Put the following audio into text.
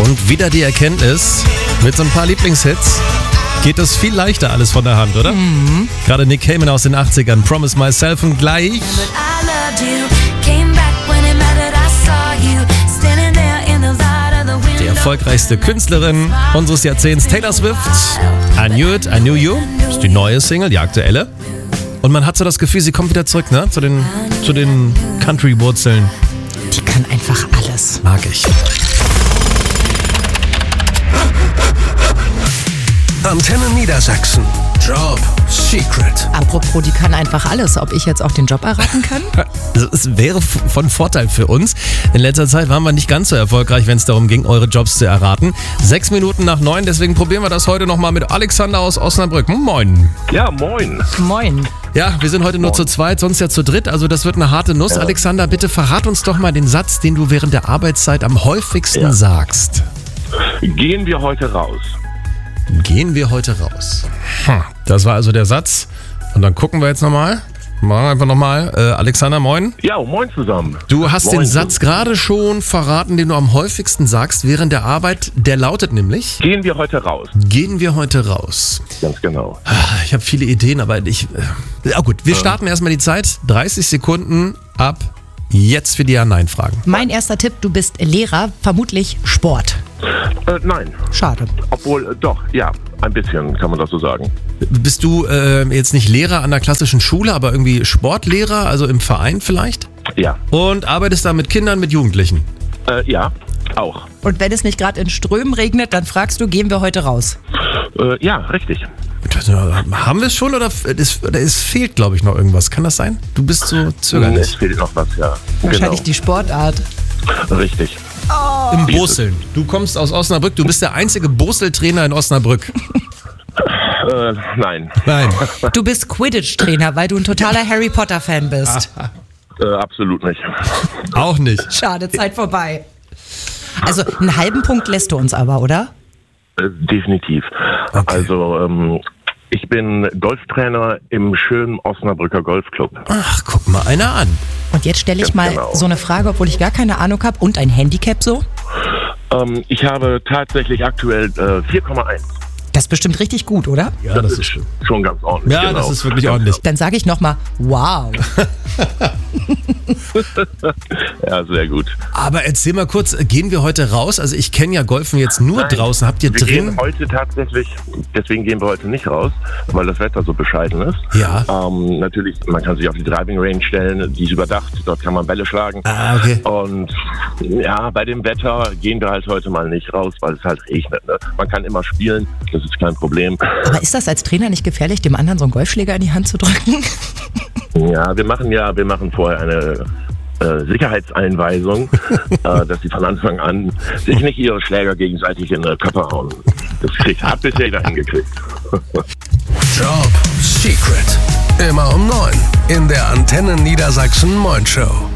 Und wieder die Erkenntnis, mit so ein paar Lieblingshits geht das viel leichter alles von der Hand, oder? Mhm. Gerade Nick Cayman aus den 80ern, Promise Myself und gleich die erfolgreichste Künstlerin unseres Jahrzehnts, Taylor Swift. I Knew It, I Knew You, das ist die neue Single, die aktuelle. Und man hat so das Gefühl, sie kommt wieder zurück, ne? Zu den Country-Wurzeln. Die kann einfach alles. Mag ich. Antenne Niedersachsen. Job Secret. Apropos, die kann einfach alles. Ob ich jetzt auch den Job erraten kann? Es wäre von Vorteil für uns. In letzter Zeit waren wir nicht ganz so erfolgreich, wenn es darum ging, eure Jobs zu erraten. 6 Minuten nach 9, deswegen probieren wir das heute nochmal mit Alexander aus Osnabrück. Moin. Ja, moin. Moin. Ja, wir sind heute nur zu zweit, sonst ja zu dritt. Also das wird eine harte Nuss. Ja. Alexander, bitte verrat uns doch mal den Satz, den du während der Arbeitszeit am häufigsten sagst. Gehen wir heute raus. Gehen wir heute raus. Das war also der Satz. Und dann gucken wir jetzt nochmal. Machen wir einfach nochmal. Alexander, moin. Ja, moin zusammen. Du hast moin den Satz gerade schon verraten, den du am häufigsten sagst während der Arbeit. Der lautet nämlich: Gehen wir heute raus. Gehen wir heute raus. Ganz genau. Ich habe viele Ideen, aber gut, wir starten erstmal die Zeit. 30 Sekunden ab jetzt für die Ja-Nein-Fragen. Mein erster Tipp, du bist Lehrer, vermutlich Sport. Nein. Schade. Obwohl, doch, ja, ein bisschen kann man das so sagen. Bist du jetzt nicht Lehrer an der klassischen Schule, aber irgendwie Sportlehrer, also im Verein vielleicht? Ja. Und arbeitest da mit Kindern, mit Jugendlichen? Ja, auch. Und wenn es nicht gerade in Strömen regnet, dann fragst du, gehen wir heute raus? Ja, richtig. Haben wir es schon oder es fehlt, glaube ich, noch irgendwas? Kann das sein? Du bist so zögerlich. Es fehlt noch was, ja. Wahrscheinlich genau. Die Sportart. Richtig. Im Boseln. Du kommst aus Osnabrück, du bist der einzige Boseltrainer in Osnabrück. Nein. Nein. Du bist Quidditch-Trainer, weil du ein totaler Harry Potter-Fan bist. Absolut nicht. Auch nicht. Schade, Zeit vorbei. Also einen halben Punkt lässt du uns aber, oder? Definitiv. Okay. Also, ich bin Golftrainer im schönen Osnabrücker Golfclub. Ach, guck mal einer an. Und jetzt stelle ich Ganz mal genau. so eine Frage, obwohl ich gar keine Ahnung habe. Und ein Handicap so? Ich habe tatsächlich aktuell 4,1. Das ist bestimmt richtig gut, oder? Ja, Das ist schon ganz ordentlich. Ja, genau. das ist wirklich ordentlich. Dann sage ich nochmal, wow. Ja, sehr gut. Aber erzähl mal kurz, gehen wir heute raus? Also ich kenne ja Golfen jetzt nur Nein, draußen. Habt ihr wir drin? gehen heute tatsächlich, deswegen gehen wir heute nicht raus, weil das Wetter so bescheiden ist. Ja. Natürlich, man kann sich auf die Driving Range stellen, die ist überdacht, dort kann man Bälle schlagen. Ah, okay. Und ja, bei dem Wetter gehen wir halt heute mal nicht raus, weil es halt regnet. Ne? Man kann immer spielen, das ist kein Problem. Aber ist das als Trainer nicht gefährlich, dem anderen so einen Golfschläger in die Hand zu drücken? Ja, wir machen vorher eine Sicherheitseinweisung, dass sie von Anfang an sich nicht ihre Schläger gegenseitig in den Körper hauen. Das hat bisher jeder hingekriegt. Job Secret. Immer um 9 in der Antenne Niedersachsen Moin Show.